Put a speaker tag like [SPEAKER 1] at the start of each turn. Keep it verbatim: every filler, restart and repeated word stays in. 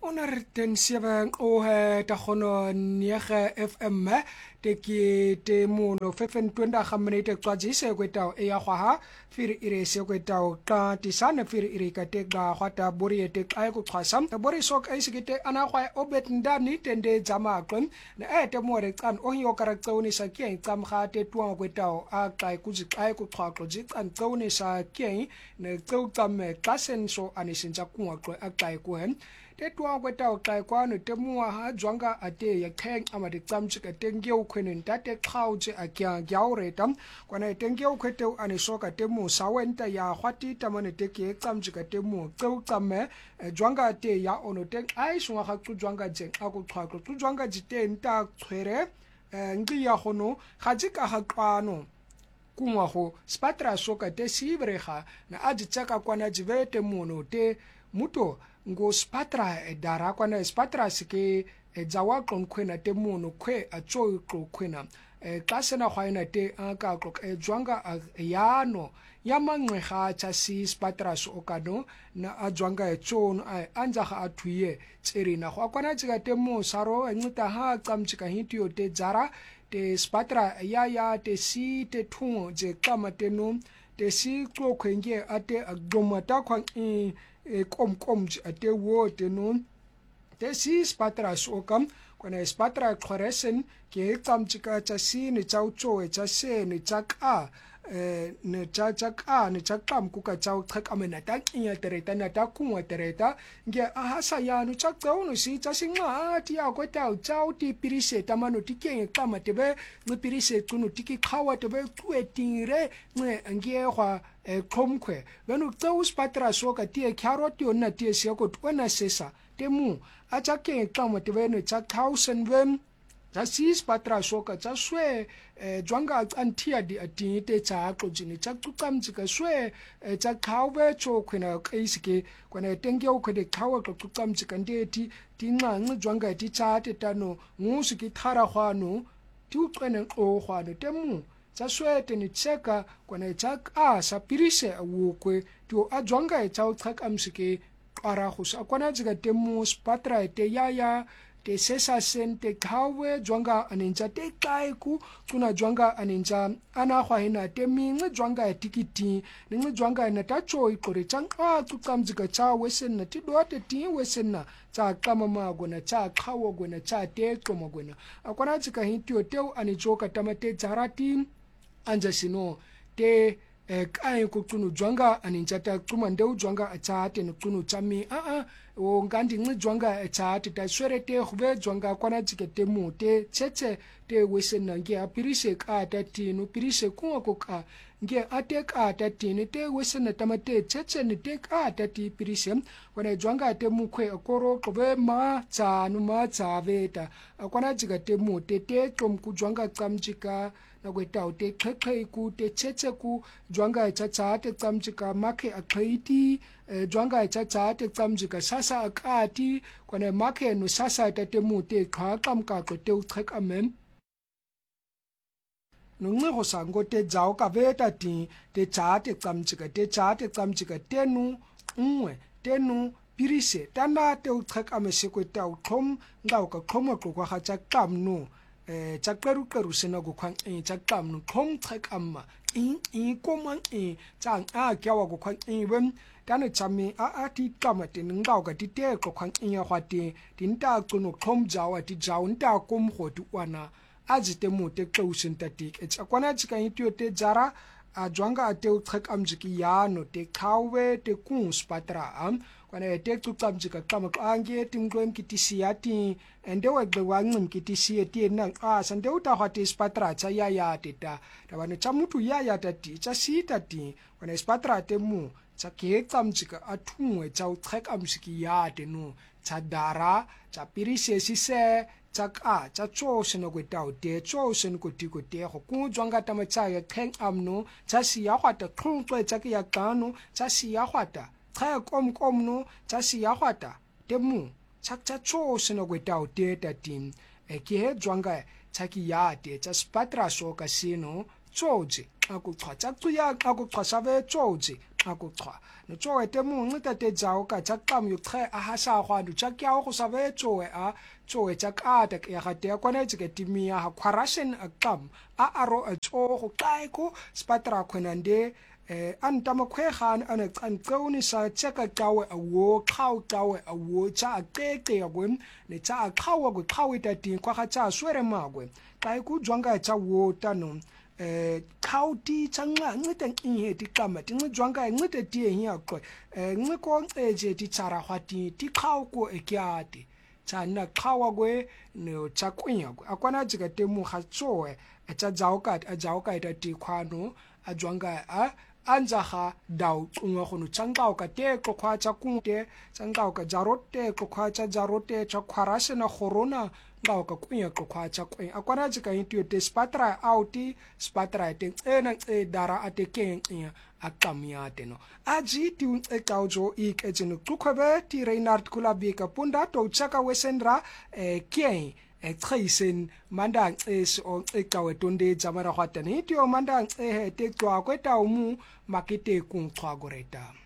[SPEAKER 1] honderd en sewe o he ta gono nege F M te ki te mono vyfentwintig minute kwaji se kwetao e ya gwaha firi ire se kwetao ka tisane firi ire ka te ga gwata bori te ai ku twasa bori sok ai sikite ana gwa obet ndani tende jama klon na e te more kan o yo karaktsoni sa ke tsam ga te tuang kwetao a kai ku ji ai ku twaklo ji kan tsoni sa ke ne tsau tsam klasen so anisinja ku ngwa a kai ku hen te tuang kwetao kai kwano te mua ha jwanga ate ya keng amade tsamchika tengeu kwenen tate khauche akya gyaure tam kwana tengeu kweteu anisoka te mu sawenta ya khwati tamane te ke tsamchika te mu tseu tsamme jwanga ate ya ono te ai sunga ga tsu jwanga je aku khwaklo tsu jwanga jite nta khwere ngi ya khono khajika ha kwano kumwa ho spatra soka te sivreha na ajichaka kwana jivete muno te muto ngo spatra e dara kwana spatra sike e jawa klon kwena te muno kwe a choi klo kwena e klasena khwaina te aka klo e jwanga yano yamangwe ga cha si spatra so okano na a jwanga e chon a anja ga athuye tserina go kwana tsika te mo saro ngita ha tsamtsika hitio te jara te spatra ya ya te si te thungo je kama te no te si klo khwenge ate agdomata khwang e e kom kom ate wo te no te si spatra so kam kwana spatra khoresen ke tsamchika cha si ni chau cho e cha se ni chaka eh ne cha chaka ni chakam ku ka chau thak amena ta kinya tereta na ta kuwa tereta nge ahasa ya no chakta no si cha singa ti ya ko ta chau ti pirise tamano ti ke kama tebe no pirise kuno tiki khawa tebe tuetire nge nge kwa e khomkhwe beno tsau spatra so ka ti e carrot yo na ti se ko twena sesa temu a cha ke kama tebe no cha thousand wem ta si spatra so ka cha swe jwanga antia di ati te cha ko jini cha tukam jika swe cha khawe cho khwena kaisike kwana tenge o khode khawa ko tukam jika ndeti tinga ngi jwanga ti cha te tano ngusiki thara khwano ti uqene o khwano temu cha swe te ni cheka kwana cha a sa pirise awukwe to a jwanga e cha uthakam sike ara khusa kwana jika temu spatra te yaya te sesa sen te kawe jwanga aninja te kaiku kuna jwanga aninja ana khwahina te minge jwanga ya tikiti ninge jwanga na ta choi kore chang a tukamjika cha wesen na ti dote ti wesen na cha kama magona cha khawo gona cha te koma gona akwana jika hitio teu anijoka tamate jarati anja sino te e kai ku tunu jwanga aninja ta kuma ndeu jwanga acha te no tunu chami a a o ngandi ngi jwanga acha te ta swerete khube jwanga kwana jikete mu te cheche te wesen na nge apirise ka ta tinu pirise ku ko ka nge ate ka ta tinu te wesen na tamate cheche ni te ka ta ti pirise kwana jwanga te mu khwe akoro khube ma cha nu ma cha veta kwana jikete mu te te tom ku jwanga kamjika na kweta te khekhe ku te cheche ku jwanga cha cha te tsamjika makhe akhaiti jwanga cha cha te tsamjika sasa akati kwana makhe no sasa ta te mu te khwa kam ka ko te uthek amen no nge go sango te jao ka veta ti te cha te tsamjika te cha te tsamjika tenu nngwe tenu pirise tana te uthek amese kweta uthom ngao ka khoma ko kwa cha kamno eh chakperu peru sena go khwang e chakam no khom thak amma in in komang e chang a kyawa go khwang e wem tane chami a a ti kamate ngao ga ti te go khwang e ya khwate tin ta kuno khom jawa ti jaun ta kom go tu wana ajite mu te klausin ta ti e chakwana chika itio te jara a jwanga ate uthak amjiki ya no te khawe te ku spatra am kwana te tukamjika kama ange timgwem kitisiati endewe gwangim kitisiati na a sande uta hati spatra cha ya ya teta tabane chamutu ya ya tati cha sita ti kwana spatra te mu cha ke tsamjika athungwe cha uthak amjiki ya te no cha dara cha pirise sise chaka cha cho seno kwetao te cho sen ko ti ko te go ku jwanga tama cha ya kheng amno cha si ya khwata khungwe cha ke ya kano cha si ya khwata kha kom kom no cha si ya khwata te mu cha cha cho seno kwetao te ta tin e ke he jwanga cha ki ya te cha spatra so ka sino George xa kuchwa tsacuya xa kuchwa shave George xa kuchwa no chowe temu ncita te jawo ka chaqam yu che ahasa khwandu chakyawo go sabe chowe a chowe chakata ke ga te kwana tsike timia ha quaration aqam a aro a cho go qaiko spatra khwenande eh antama khwegan ana qanqoni sa cheka qawe awo qhaw qawe awo cha aqeqe yakwe ne cha aqhawa go qhawe tatin kwa ga cha swere magwe qaiku jwanga cha wo tano eh khawuti tsanqa ncide nqihe tiqama tincijwanga ncide tie hiyaqwe eh nciko nceje titsara khwati tiqhawko ekyati tsana qhawa kwe no tsakwinya akwana jika temu khatsoe etsa jawka ajawka ita tikhwano ajwanga a anjaha daw qungwa khono tsanqaw ka te qokwa tsa kunte tsanqaw ka jarote qokwa tsa jarote tsa khwarase na khorona ngaw ka kunya qokwa tsa kwen akwana jika hintu te spatra auti spatra te ena e dara ateke nya akamya teno aji ti unce kawjo ik ejenu qukhobe ti Reinhard Kulabika punda to chaka wesendra e kien exisen mandang es on ekawe tonde jamara khwatani ti o mandang e te twa kweta umu makete kun khwagoreta